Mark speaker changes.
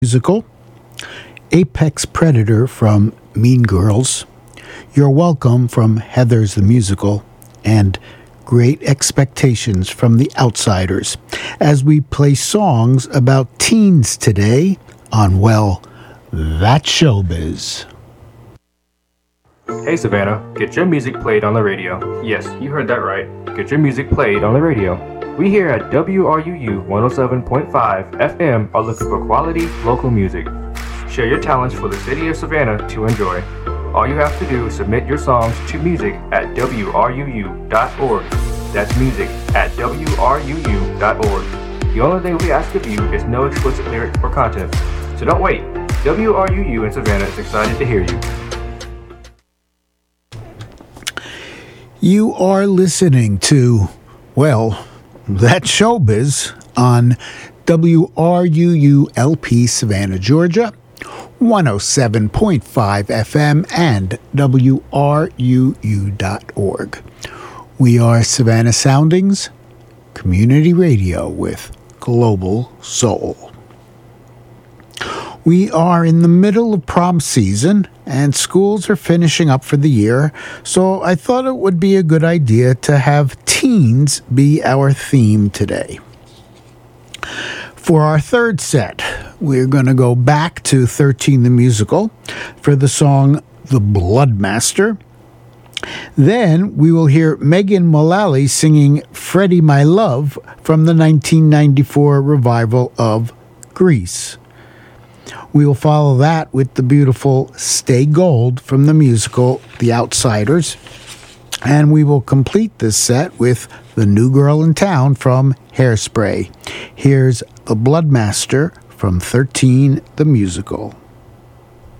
Speaker 1: Musical, Apex Predator from Mean Girls, You're Welcome from Heathers the Musical, and Great Expectations from The Outsiders, as we play songs about teens today on, well, That's Showbiz.
Speaker 2: Hey Savannah, get your music played on the radio. Yes, you heard that right. Get your music played on the radio. We here at WRUU 107.5 FM are looking for quality local music. Share your talents for the city of Savannah to enjoy. All you have to do is submit your songs to music at WRUU.org. That's music at WRUU.org. The only thing we ask of you is no explicit lyrics or content. So don't wait. WRUU in Savannah is excited to hear you.
Speaker 1: You are listening to, well, That's Showbiz on WRUU-LP Savannah, Georgia, 107.5 FM and WRUU.org. We are Savannah Soundings, community radio with global soul. We are in the middle of prom season and schools are finishing up for the year, so I thought it would be a good idea to have teens be our theme today. For our third set, we're going to go back to 13 the Musical for the song The Bloodmaster. Then we will hear Megan Mullally singing Freddie My Love from the 1994 revival of Grease. We will follow that with the beautiful Stay Gold from the musical The Outsiders. And we will complete this set with The New Girl in Town from Hairspray. Here's The Bloodmaster from 13 the Musical.